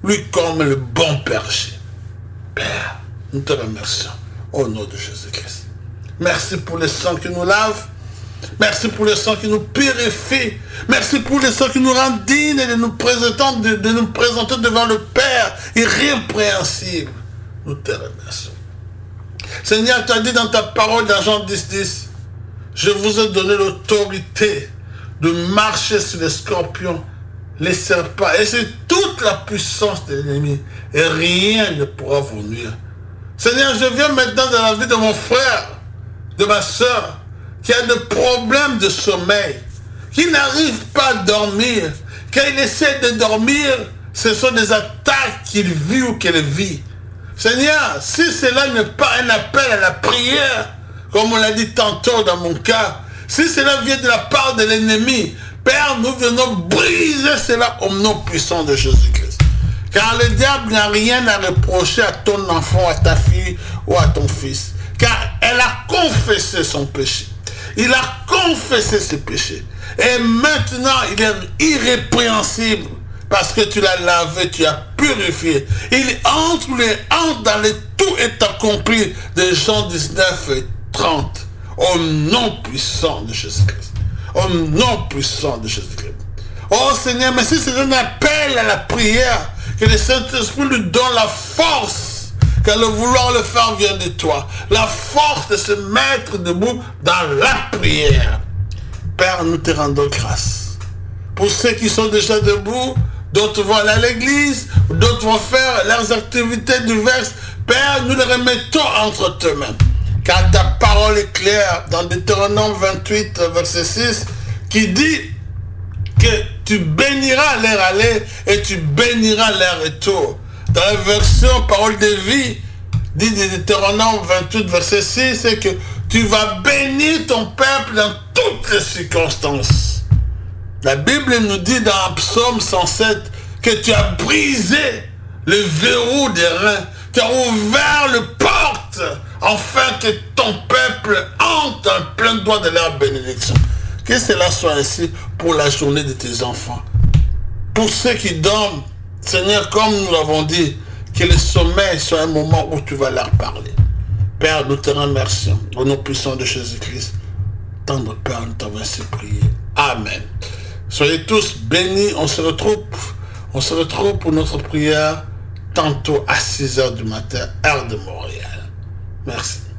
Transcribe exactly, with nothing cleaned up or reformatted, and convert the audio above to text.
lui comme le bon berger. Père, nous te remercions au nom de Jésus-Christ. Merci pour le sang qui nous lave. Merci pour le sang qui nous purifie. Merci pour le sang qui nous rend dignes de nous présenter, de, de nous présenter devant le Père irrépréhensible. Nous te remercions. Seigneur, tu as dit dans ta parole dans Jean dix, dix, je vous ai donné l'autorité de marcher sur les scorpions, les serpents, et c'est toute la puissance de l'ennemi, et rien ne pourra vous nuire. Seigneur, je viens maintenant dans la vie de mon frère, de ma soeur, qui a des problèmes de sommeil, qui n'arrive pas à dormir. Quand il essaie de dormir, ce sont des attaques qu'il vit ou qu'elle vit. Seigneur, si cela n'est pas un appel à la prière, comme on l'a dit tantôt dans mon cas, si cela vient de la part de l'ennemi, Père, nous venons briser cela au nom puissant de Jésus-Christ. Car le diable n'a rien à reprocher à ton enfant, à ta fille ou à ton fils. Car elle a confessé son péché. Il a confessé ses péchés. Et maintenant, il est irrépréhensible. Parce que tu l'as lavé, tu as purifié. Il entre, les, entre dans le tout est accompli de Jean dix-neuf et trente. Au nom puissant de Jésus-Christ. Au nom puissant de Jésus-Christ. Oh Seigneur, mais si c'est un appel à la prière, que le Saint-Esprit lui donne la force, car le vouloir le faire vient de toi. La force de se mettre debout dans la prière. Père, nous te rendons grâce. Pour ceux qui sont déjà debout, d'autres vont aller à l'église, d'autres vont faire leurs activités diverses. Père, nous les remettons entre tes mains. Car ta parole est claire dans Deutéronome vingt-huit, verset six, qui dit que tu béniras leur aller et tu béniras leur retour. Dans la version parole de vie, dit de Deutéronome vingt-huit, verset six, c'est que tu vas bénir ton peuple dans toutes les circonstances. La Bible nous dit dans Psaume cent sept que tu as brisé le verrou des reins, tu as ouvert les portes afin que ton peuple entre en plein droit de leur bénédiction. Que cela soit ainsi pour la journée de tes enfants. Pour ceux qui dorment, Seigneur, comme nous l'avons dit, que le sommeil soit un moment où tu vas leur parler. Père, nous te remercions. Au nom puissant de Jésus-Christ, tendre Père, nous t'avons ainsi prié. Amen. Soyez tous bénis. On se retrouve, on se retrouve pour notre prière tantôt à six heures du matin, heure de Montréal. Merci.